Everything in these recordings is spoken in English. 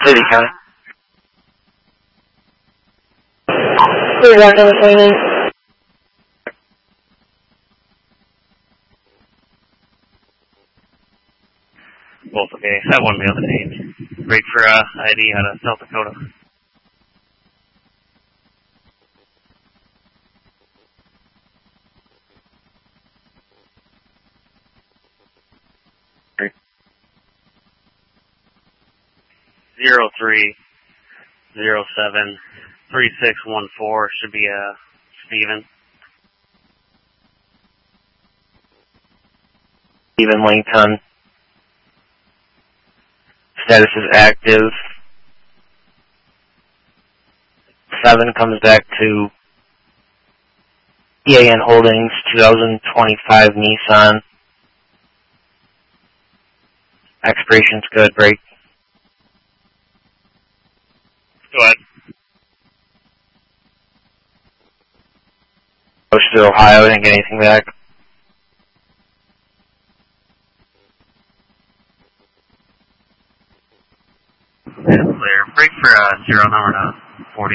City County. 31 demonstrating. Both okay. That one the other name. Break for ID out of South Dakota. Great. 03073614 should be Steven. Stephen Langton. Status is active. 7 comes back to EAN Holdings 2025 Nissan. Expiration's good. Break. Go ahead. Goes to Ohio. Didn't get anything back. Clear. Break for 0 number to 40.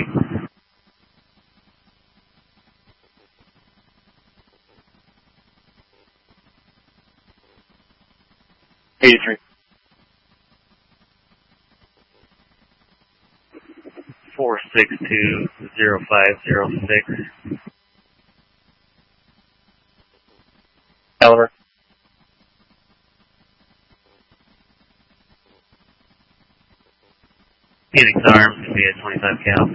$83. 4620506. Caliber. Phoenix Arms can be a 25 cal.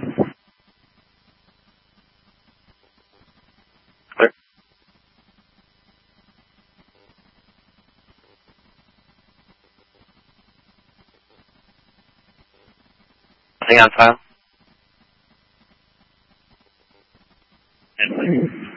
Clear. Nothing on file. And